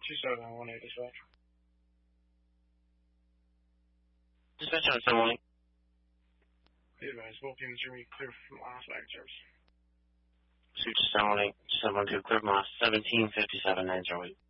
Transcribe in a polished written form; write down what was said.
2718 dispatch. Dispatch on 718. Be advised, both units are clear from last flag service. Suit 718, 712, clear from last 1757 908.